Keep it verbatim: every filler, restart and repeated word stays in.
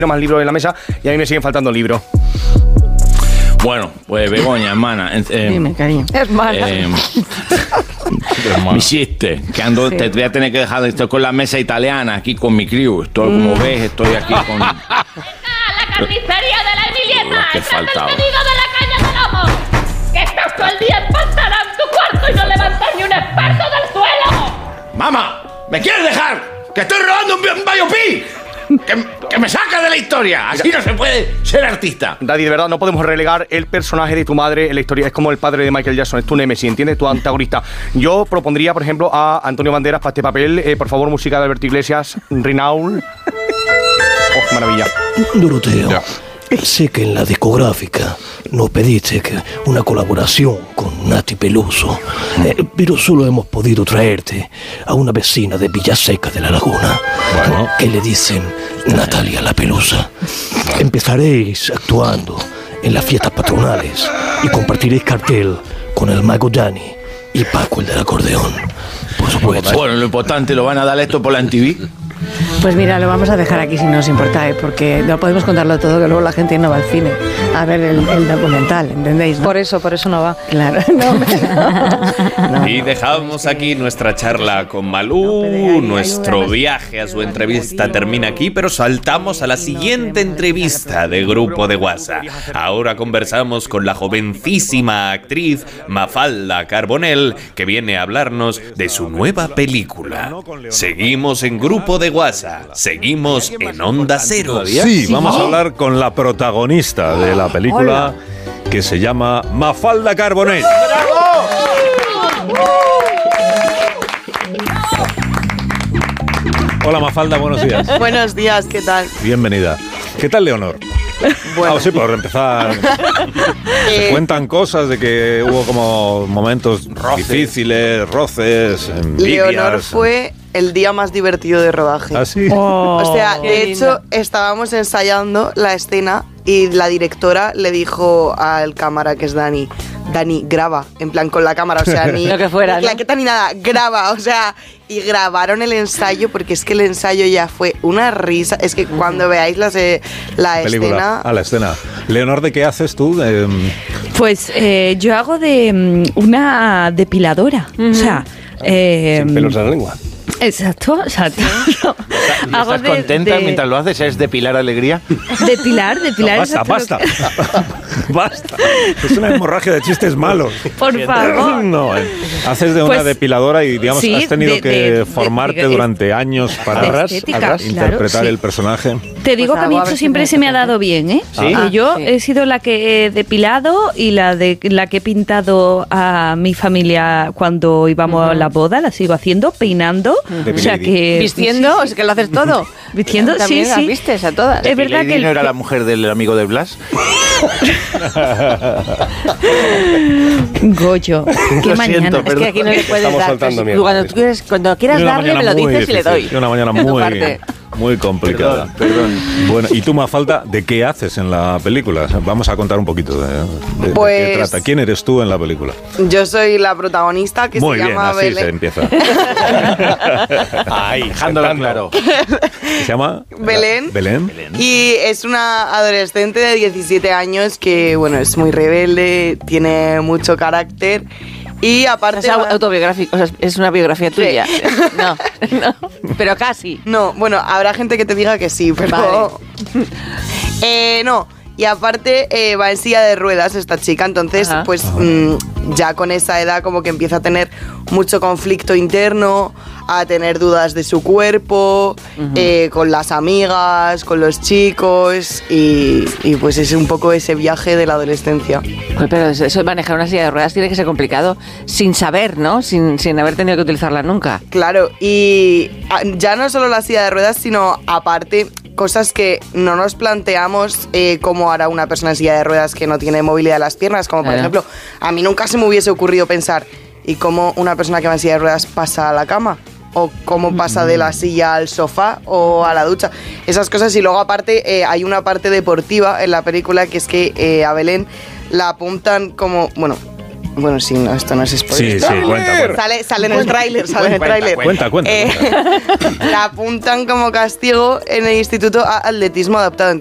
más libros en la mesa y a mí me siguen faltando libros. Bueno, pues Begoña, hermana. Eh, Dime, cariño. Hermana. Eh, mi chiste, que ando, sí. Te voy a tener que dejar, estoy con la mesa italiana, aquí con mi crew. Estoy, mm. como ves, estoy aquí con... ¡La carnicería de la Emilieta! Que ¡Es faltaba. el pedido de la caña de lomo! ¡Que estás todo el día empantanado en tu cuarto y no levantas ni un experto del suelo! ¡Mamá! ¿Me quieres dejar? ¡Que estoy rodando un, un biopic! Que, ¡Que me saca de la historia! Así no se puede ser artista. Daddy, de verdad, no podemos relegar el personaje de tu madre en la historia. Es como el padre de Michael Jackson, es tu némesis, ¿entiendes? Tu antagonista. Yo propondría, por ejemplo, a Antonio Banderas para este papel. Eh, por favor, música de Alberto Iglesias. Rinaul. ¡Oh, qué maravilla! Doroteo, ya. Sé que en la discográfica nos pediste que una colaboración con Nati Peluso, eh, pero solo hemos podido traerte a una vecina de Villaseca de la Laguna, bueno. que le dicen Natalia la Pelusa. Empezaréis actuando en las fiestas patronales y compartiréis cartel con el mago Dani y Paco el del acordeón. Por supuesto. Bueno, lo importante, ¿lo van a dar esto por la M T V? Pues mira, lo vamos a dejar aquí si no os importa, ¿eh? Porque no podemos contarlo todo, que luego la gente no va al cine a ver el, el documental, ¿entendéis? ¿No? Por eso, por eso no va. Claro. No, no, no. Y dejamos aquí nuestra charla con Malú, nuestro viaje a su entrevista termina aquí, pero saltamos a la siguiente entrevista de Grupo de WhatsApp. Ahora conversamos con la jovencísima actriz Mafalda Carbonell, que viene a hablarnos de su nueva película. Seguimos en Grupo de WhatsApp, seguimos en Onda Cero. Sí, vamos a hablar con la protagonista de la película, que se llama Mafalda Carbonell. Hola Mafalda, buenos días. Buenos días, ¿qué tal? Bienvenida. ¿Qué tal Leonor? Bueno. Ah, sí, por empezar. Se cuentan cosas de que hubo como momentos roces. difíciles, roces, envidias. Leonor fue el día más divertido de rodaje. ¿Ah, sí? Oh, o sea, de hecho, estábamos ensayando la escena y la directora le dijo al cámara, que es Dani, Dani, graba, en plan con la cámara, o sea, ni lo que fuera, ni claqueta ni nada, graba, o sea, y grabaron el ensayo porque es que el ensayo ya fue una risa, es que cuando veáis la, la escena... Ah, la escena. Leonor, ¿de qué haces tú? Eh, pues eh, yo hago de um, una depiladora, uh-huh. o sea... Eh, Sin pelos en la lengua. Exacto, exacto. ¿Y hago estás de, contenta de, mientras lo haces? ¿Es depilar alegría? Depilar, depilar. No, basta, basta. Que... basta. Es una hemorragia de chistes malos. Por favor. No, eh. Haces de una pues, depiladora y, digamos, sí, has tenido de, que de, formarte de, de, durante años para arras, arras, interpretar claro, sí. el personaje. Te digo pues que a mí esto siempre se me ha dado bien, ¿eh? ¿Sí? Ah, yo sí. he sido la que he depilado y la de la que he pintado a mi familia cuando íbamos uh-huh. a la boda, la sigo haciendo, peinando. O sea que vistiendo, o sea que lo haces todo. Vistiendo, sí, sí. vistes a todas. Es verdad que no era la mujer del amigo de Blas. Goyo, qué lo mañana. Siento, es que aquí no le puedes Estamos dar. Pues, miedo, cuando, tú quieres, cuando quieras darle, me lo dices difícil. Y le doy. Una mañana muy, muy complicada. Perdón, perdón. Bueno, y tú, Mafalda, ¿de qué haces en la película? Vamos a contar un poquito de, de, pues, de qué trata. ¿Quién eres tú en la película? Yo soy la protagonista, que muy se bien, llama así Belén. se empieza. Ahí, dejándolo claro. ¿Se llama? Belén. Belén. Y es una adolescente de diecisiete años que, bueno, es muy rebelde, tiene mucho carácter. Y aparte... Es autobiográfico, o sea, es una biografía tuya. Sí. No, no, pero casi. No, bueno, habrá gente que te diga que sí, pero... Vale. eh, no, y aparte eh, va en silla de ruedas esta chica, entonces Ajá. pues mmm, ya con esa edad como que empieza a tener mucho conflicto interno, a tener dudas de su cuerpo, uh-huh. eh, con las amigas, con los chicos y, y pues es un poco ese viaje de la adolescencia. Pero eso de manejar una silla de ruedas tiene que ser complicado sin saber, ¿no? Sin, sin haber tenido que utilizarla nunca. Claro, y ya no solo la silla de ruedas, sino aparte cosas que no nos planteamos eh, cómo hará una persona en silla de ruedas que no tiene movilidad de las piernas, como por claro. ejemplo, a mí nunca se me hubiese ocurrido pensar ¿y cómo una persona que va en silla de ruedas pasa a la cama? O cómo pasa de la silla al sofá o a la ducha. Esas cosas. Y luego aparte eh, hay una parte deportiva en la película que es que eh, a Belén la apuntan como... Bueno, Bueno, sí, no, esto no es spoiler. Sí, sí, cuenta, cuenta. Sale, sale en el tráiler, sale en el tráiler. Cuenta, cuenta. Eh, la apuntan como castigo en el instituto a atletismo adaptado.